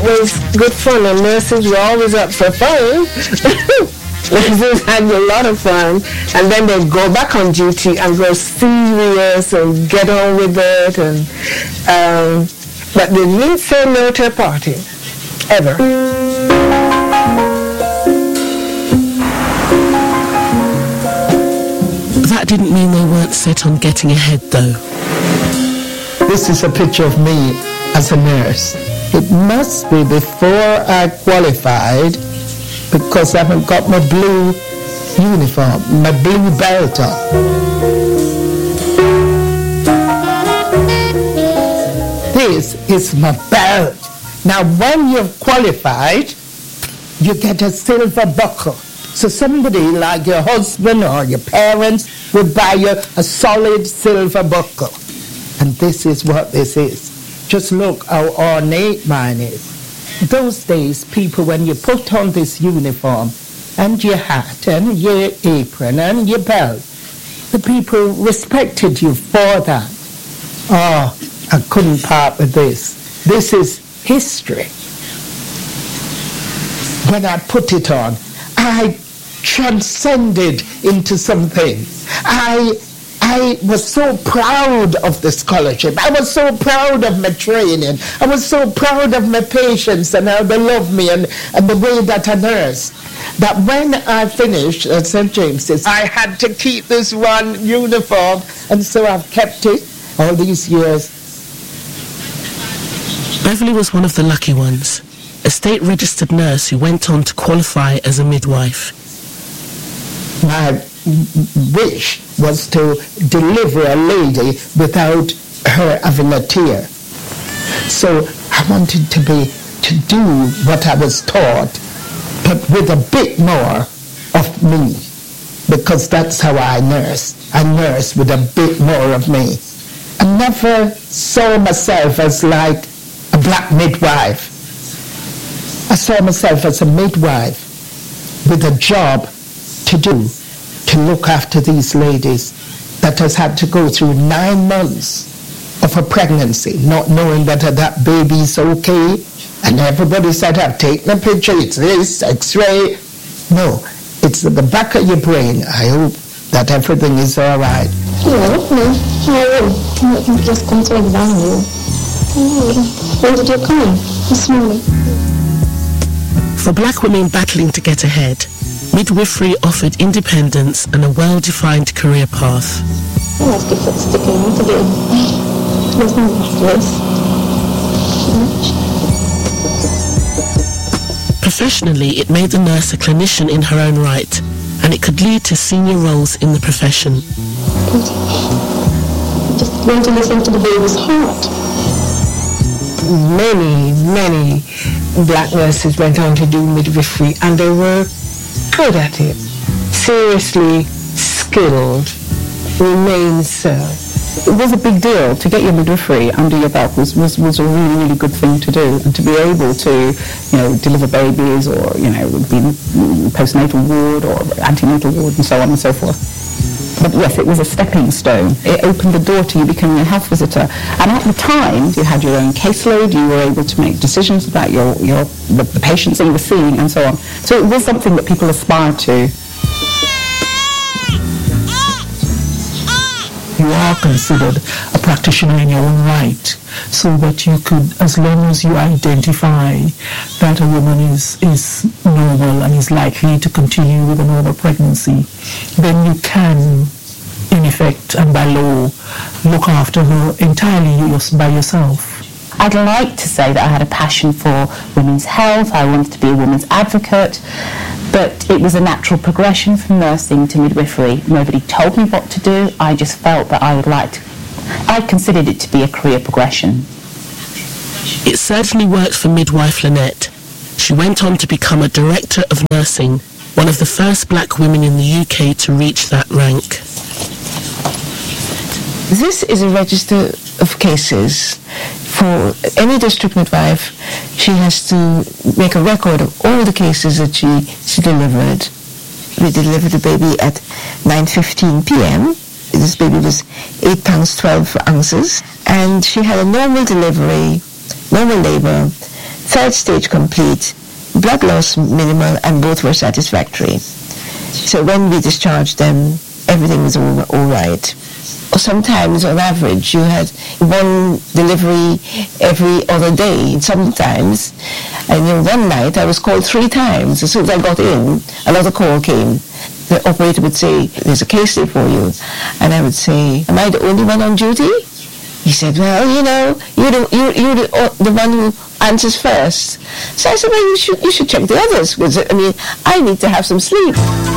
was good fun, and nurses were always up for fun. Nurses had a lot of fun, and then they'd go back on duty and go serious and get on with it. And but they didn't say no to a party, ever. That didn't mean they weren't set on getting ahead, though. This is a picture of me as a nurse. It must be before I qualified, because I haven't got my blue uniform, my blue belt on. This is my belt. Now, when you've qualified, you get a silver buckle. So somebody like your husband or your parents would buy you a solid silver buckle. And this is what this is. Just look how ornate mine is. Those days, people, when you put on this uniform and your hat and your apron and your belt, the people respected you for that. Oh, I couldn't part with this. This is history. When I put it on, I transcended into something. I was so proud of the scholarship. I was so proud of my training. I was so proud of my patients and how they loved me and the way that I nursed. That when I finished at St. James's, I had to keep this one uniform, and so I've kept it all these years. Beverly was one of the lucky ones, a state-registered nurse who went on to qualify as a midwife. My wish was to deliver a lady without her having a tear. So I wanted to do what I was taught, but with a bit more of me, because that's how I nurse. I nurse with a bit more of me. I never saw myself as like a black midwife. I saw myself as a midwife with a job to do, to look after these ladies that has had to go through 9 months of a pregnancy, not knowing whether that baby's okay. And everybody said, I've taken a picture, it's this, x-ray. No, it's at the back of your brain. I hope that everything is all right. I will just come to examine you. When did you come? This morning. For black women battling to get ahead, midwifery offered independence and a well-defined career path. I must be foot sticking out again. There's no place. Professionally, it made the nurse a clinician in her own right, and it could lead to senior roles in the profession. Just want to listen to the baby's heart. Many black nurses went on to do midwifery, and they were good at it. Seriously skilled, remain so. It was a big deal to get your midwifery under your belt was a really good thing to do, and to be able to, deliver babies, or, be in postnatal ward or antenatal ward and so on and so forth. But yes, it was a stepping stone. It opened the door to you becoming a health visitor. And at the time, you had your own caseload, you were able to make decisions about the patients that you were seeing and so on. So it was something that people aspired to. You are considered a practitioner in your own right, so that you could, as long as you identify that a woman is normal and is likely to continue with a normal pregnancy, then you can, in effect and by law, look after her entirely by yourself. I'd like to say that I had a passion for women's health. I wanted to be a women's advocate, but it was a natural progression from nursing to midwifery. Nobody told me what to do. I just felt that I considered it to be a career progression. It certainly worked for midwife Lynette. She went on to become a director of nursing, one of the first black women in the UK to reach that rank. This is a register of cases. For any district midwife, she has to make a record of all the cases that she delivered. We delivered the baby at 9:15 p.m. This baby was 8 pounds 12 ounces, and she had a normal delivery, normal labor, third stage complete, blood loss minimal, and both were satisfactory. So when we discharged them, everything was all right. Sometimes, on average, you had one delivery every other day. Sometimes, and one night I was called 3 times. As soon as I got in, another call came. The operator would say, "There's a case there for you," and I would say, "Am I the only one on duty?" He said, "Well, you're the one who answers first." So I said, "Well, you should check the others, because I need to have some sleep."